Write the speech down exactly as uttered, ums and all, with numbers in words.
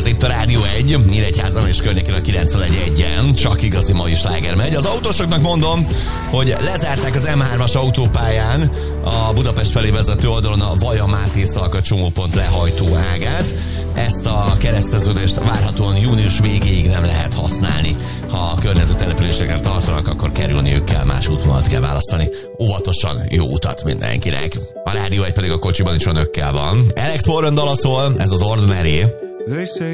Ez itt a Rádió egy, Nyíregyházan és környékén a kilencvenegy egyen, csak igazi mai sláger megy. Az autósoknak mondom, hogy lezárták az em hármas autópályán a Budapest felé vezető oldalon a Vaja-Máté-Szalka csomópont lehajtó ágát. Ezt a kereszteződést várhatóan június végéig nem lehet használni. Ha a környező településeket tartanak, akkor kerülniük kell, más útvonalat kell választani. Óvatosan, jó utat mindenkinek. A Rádió egy pedig a kocsiban is önökkel van. Alex Warren dala szól, ez az Ordinary.